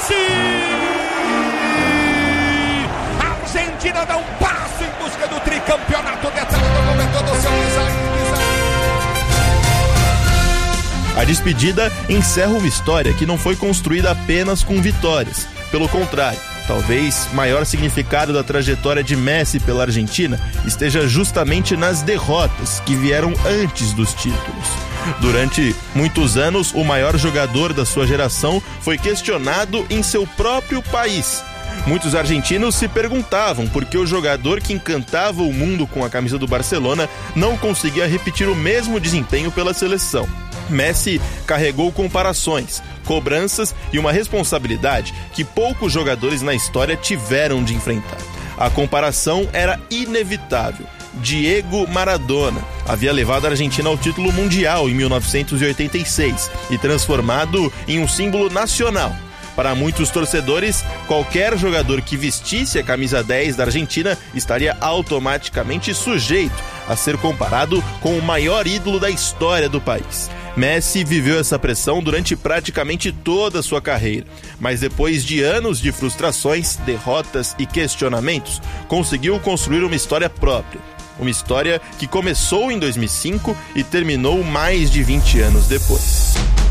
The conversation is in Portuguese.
Messi! A Argentina dá um passo em busca do tricampeonato. Detalhe do momento do seu design. A despedida encerra uma história que não foi construída apenas com vitórias. Pelo contrário, talvez o maior significado da trajetória de Messi pela Argentina esteja justamente nas derrotas que vieram antes dos títulos. Durante muitos anos, o maior jogador da sua geração foi questionado em seu próprio país. Muitos argentinos se perguntavam por que o jogador que encantava o mundo com a camisa do Barcelona não conseguia repetir o mesmo desempenho pela seleção. Messi carregou comparações, cobranças e uma responsabilidade que poucos jogadores na história tiveram de enfrentar. A comparação era inevitável. Diego Maradona havia levado a Argentina ao título mundial em 1986 e transformado em um símbolo nacional. Para muitos torcedores, qualquer jogador que vestisse a camisa 10 da Argentina estaria automaticamente sujeito a ser comparado com o maior ídolo da história do país. Messi viveu essa pressão durante praticamente toda a sua carreira, mas depois de anos de frustrações, derrotas e questionamentos, conseguiu construir uma história própria. Uma história que começou em 2005 e terminou mais de 20 anos depois.